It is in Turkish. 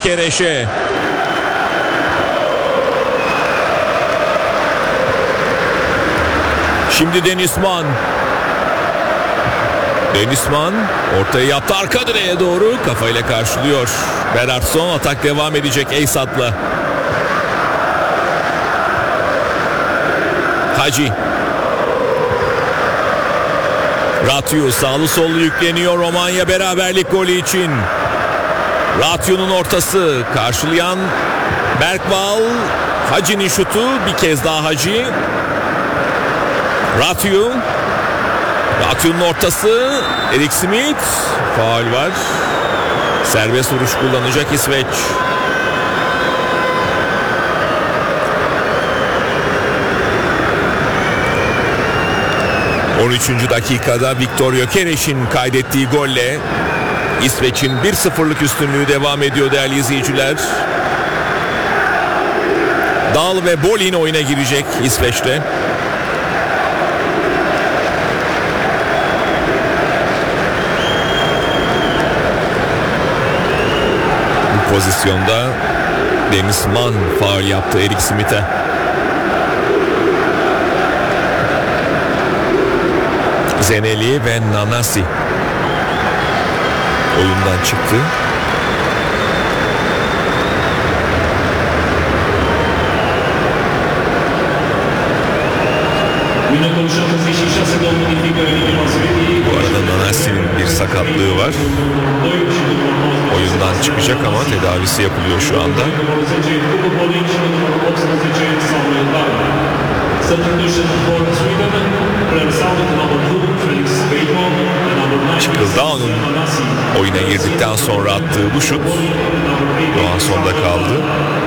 Kereş'e. Şimdi Denizman. Denizman ortaya yaptı, arka direğe doğru kafayla karşılıyor. Berardsson, atak devam edecek Eysat'la. Hacı. Ratio sağlı sollu yükleniyor Romanya beraberlik golü için. Ratio'nun ortası, karşılayan Bergvall. Hacı'nin şutu, bir kez daha Hacı. Ratio. Ratio'nun ortası, Erik Smith. Faul var. Serbest vuruş kullanacak İsveç. ...13. dakikada Viktor Gyökeres'in kaydettiği golle... İsveç'in 1-0'lık üstünlüğü devam ediyor değerli izleyiciler. Dahl ve Bolin oyuna girecek İsveç'te. Bu pozisyonda Denizman faul yaptı Erik Smith'e. Zeneli ve Nanasi oyundan çıktı. Bu arada Nanasi'nin bir sakatlığı var. Oyundan çıkacak ama tedavisi yapılıyor şu anda. Çıkıldı, onun oyuna girdikten sonra attığı bu şut Doğan sonda kaldı.